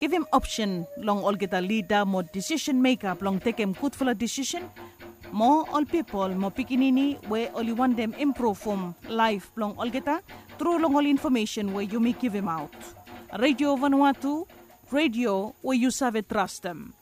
Give him option long all get a leader more decision maker long take him good for a decision. More all people more pikinini where only want them improve from life long all get a through long all information where you may give him out. Radio Vanuatu, radio where you serve trust them.